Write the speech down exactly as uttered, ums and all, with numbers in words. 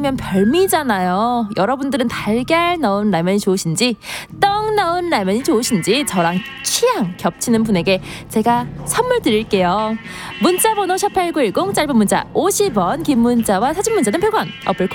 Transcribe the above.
라면이면 별미잖아요. 여러분들은 달걀 넣은 라면이 좋으신지 떡 넣은 라면이 좋으신지 저랑 취향 겹치는 분에게 제가 선물 드릴게요. 문자번호 샵팔구일공, 짧은 문자 오십 원, 긴 문자와 사진 문자는 백 원, 어플